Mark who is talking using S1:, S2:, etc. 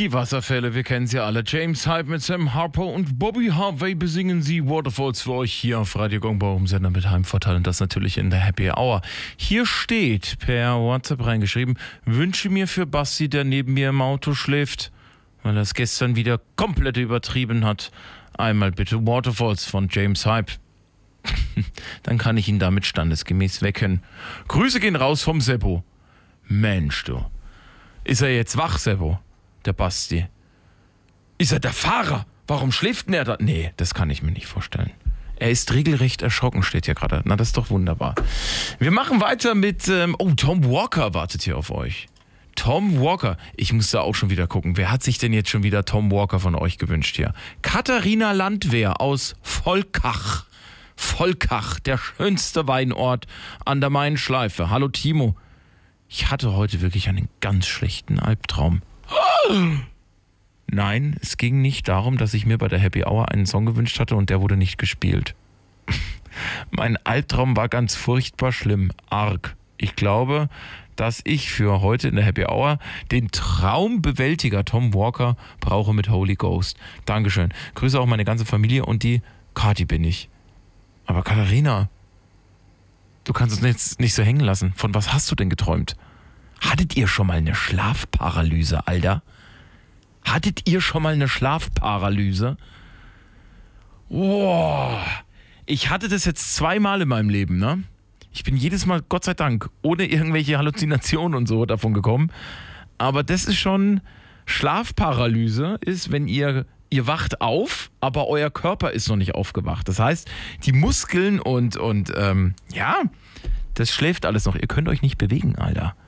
S1: Die Wasserfälle, wir kennen sie alle. James Hype mit Sam Harper und Bobby Harvey besingen sie Waterfalls für euch hier auf Radio Gongbo im Sender mit Heimvorteil und das natürlich in der Happy Hour. Hier steht per WhatsApp reingeschrieben, wünsche mir für Basti, der neben mir im Auto schläft, weil er es gestern wieder komplett übertrieben hat. Einmal bitte Waterfalls von James Hype. Dann kann ich ihn damit standesgemäß wecken. Grüße gehen raus vom Seppo. Mensch, du. Ist er jetzt wach, Seppo? Der Basti. Ist er der Fahrer? Warum schläft denn er da? Nee, das kann ich mir nicht vorstellen. Er ist regelrecht erschrocken, steht hier gerade. Na, das ist doch wunderbar. Wir machen weiter mit... Tom Walker wartet hier auf euch. Tom Walker. Ich muss da auch schon wieder gucken. Wer hat sich denn jetzt schon wieder Tom Walker von euch gewünscht hier? Katharina Landwehr aus Volkach. Volkach, der schönste Weinort an der Main-Schleife. Hallo Timo. Ich hatte heute wirklich einen ganz schlechten Albtraum. Nein, es ging nicht darum, dass ich mir bei der Happy Hour einen Song gewünscht hatte und der wurde nicht gespielt. Mein Albtraum war ganz furchtbar schlimm, arg. Ich glaube, dass ich für heute in der Happy Hour den Traumbewältiger Tom Walker brauche mit Holy Ghost. Dankeschön. Grüße auch meine ganze Familie und die Kati bin ich. Aber Katharina, du kannst uns jetzt nicht so hängen lassen. Von was hast du denn geträumt? Hattet ihr schon mal eine Schlafparalyse, Alter? Hattet ihr schon mal eine Schlafparalyse? Boah, ich hatte das jetzt 2-mal in meinem Leben, ne? Ich bin jedes Mal, Gott sei Dank, ohne irgendwelche Halluzinationen und so davon gekommen. Aber das ist schon, Schlafparalyse ist, wenn ihr wacht auf, aber euer Körper ist noch nicht aufgewacht. Das heißt, die Muskeln und das schläft alles noch. Ihr könnt euch nicht bewegen, Alter.